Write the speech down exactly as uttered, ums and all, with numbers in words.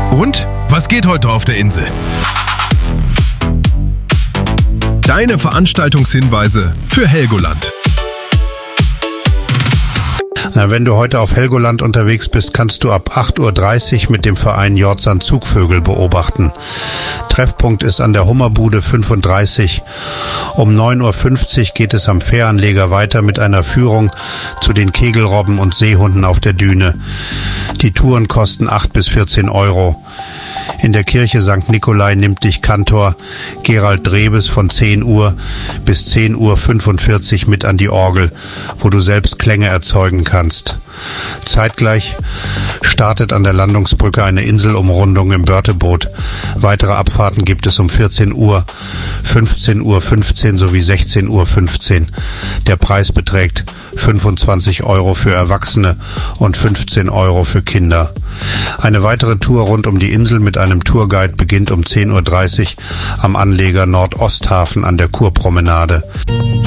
Und was geht heute auf der Insel? Deine Veranstaltungshinweise für Helgoland. Na, wenn du heute auf Helgoland unterwegs bist, kannst du ab acht Uhr dreißig mit dem Verein Jordsand Zugvögel beobachten. Treffpunkt ist an der Hummerbude fünfunddreißig. Um neun Uhr fünfzig geht es am Fähranleger weiter mit einer Führung zu den Kegelrobben und Seehunden auf der Düne. Die Touren kosten acht bis vierzehn Euro. In der Kirche Sankt Nikolai nimmt dich Kantor Gerald Drebes von zehn Uhr bis zehn Uhr fünfundvierzig mit an die Orgel, wo du selbst Klänge erzeugen kannst. Zeitgleich startet an der Landungsbrücke eine Inselumrundung im Börteboot. Weitere Abfahrten gibt es um vierzehn Uhr, fünfzehn Uhr fünfzehn sowie sechzehn Uhr fünfzehn. Der Preis beträgt fünfundzwanzig Euro für Erwachsene und fünfzehn Euro für Kinder. Eine weitere Tour rund um die Insel mit einem Tourguide beginnt um zehn Uhr dreißig am Anleger Nordosthafen an der Kurpromenade.